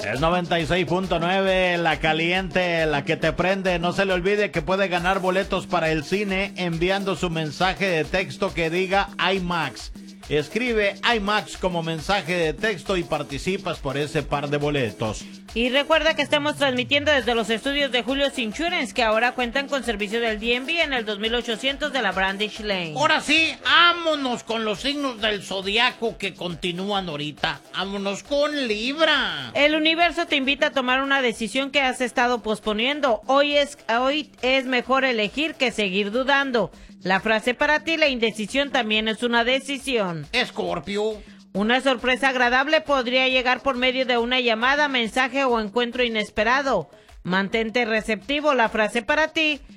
Es 96.9, la caliente, la que te prende. No se le olvide que puede ganar boletos para el cine enviando su mensaje de texto que diga IMAX. Escribe IMAX como mensaje de texto y participas por ese par de boletos. Y recuerda que estamos transmitiendo desde los estudios de Julio's Insurance, que ahora cuentan con servicio del DMV en el 2800 de la Brandish Lane. Ahora sí, vámonos con los signos del zodiaco que continúan ahorita. Vámonos con Libra. El universo te invita a tomar una decisión que has estado posponiendo. Hoy es mejor elegir que seguir dudando. La frase para ti: la indecisión también es una decisión. Escorpio. Una sorpresa agradable podría llegar por medio de una llamada, mensaje o encuentro inesperado. Mantente receptivo. La frase para ti: